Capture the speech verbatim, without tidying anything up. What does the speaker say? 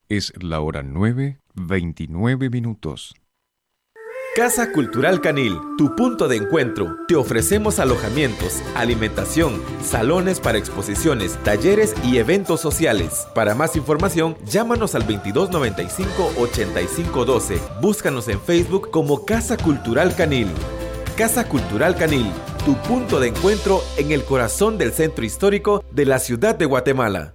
Es la hora nueve, veintinueve minutos. Casa Cultural Canil, tu punto de encuentro. Te ofrecemos alojamientos, alimentación, salones para exposiciones, talleres y eventos sociales. Para más información, llámanos al veintidós noventa y cinco, ochenta y cinco doce. Búscanos en Facebook como Casa Cultural Canil. Casa Cultural Canil, tu punto de encuentro en el corazón del centro histórico de la ciudad de Guatemala.